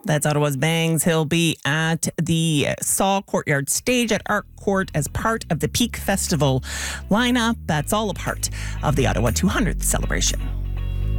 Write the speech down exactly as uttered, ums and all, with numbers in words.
That's Ottawa's Bangs. He'll be at the Saw Courtyard stage at Art Court as part of the Peak Festival lineup. That's all a part of the Ottawa two hundredth celebration.